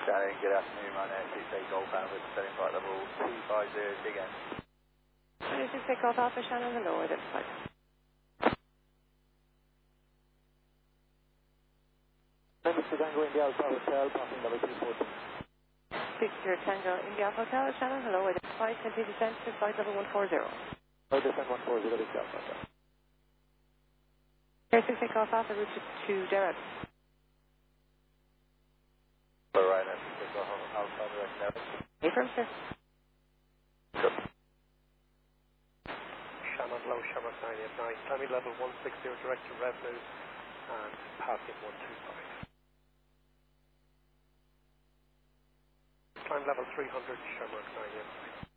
Shannon, good afternoon. My name is 68 Golf Canvas, setting flight level 250, dig in. 68 Golf Alpha, Shannon, hello, identified. Mr. Tango India Alpha Hotel, passing level 240. Victor Tango India Alpha Hotel, Shannon, hello, identified. Continue descent to flight level 140. Oh, descent 140, Victor Alpha Hotel. Air 68 Golf Alpha, route to Derek. All right, that's 68 Golf Alpha, direct now. Affirm, sir. Good. Shannon Low, Shamrock 989, climbing level 160, direct to revenue, and passing 125. Climb level 300, Shamrock 989.